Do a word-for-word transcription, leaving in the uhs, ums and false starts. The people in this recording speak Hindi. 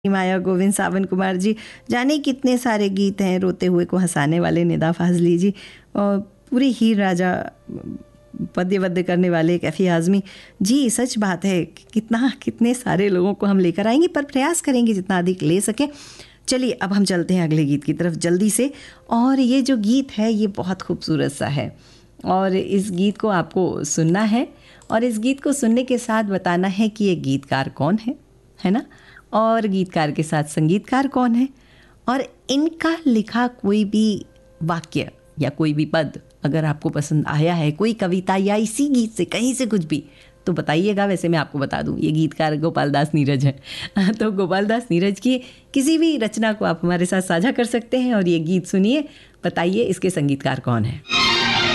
माया गोविंद, सावन कुमार जी, जाने कितने सारे गीत हैं। रोते हुए को हंसाने वाले निदा फाजली जी, और पूरी हीर राजा पद्य वद्य करने वाले कैफी आज़मी जी। सच बात है, कितना कितने सारे लोगों को हम लेकर आएंगे, पर प्रयास करेंगे जितना अधिक ले सकें। चलिए अब हम चलते हैं अगले गीत की तरफ जल्दी से। और ये जो गीत है ये बहुत खूबसूरत सा है, और इस गीत को आपको सुनना है, और इस गीत को सुनने के साथ बताना है कि ये गीतकार कौन है, है ना, और गीतकार के साथ संगीतकार कौन है, और इनका लिखा कोई भी वाक्य या कोई भी पद अगर आपको पसंद आया है, कोई कविता या इसी गीत से कहीं से कुछ भी, तो बताइएगा। वैसे मैं आपको बता दूं, ये गीतकार गोपाल दास नीरज है। तो गोपाल दास नीरज की किसी भी रचना को आप हमारे साथ साझा कर सकते हैं, और ये गीत सुनिए, बताइए इसके संगीतकार कौन है।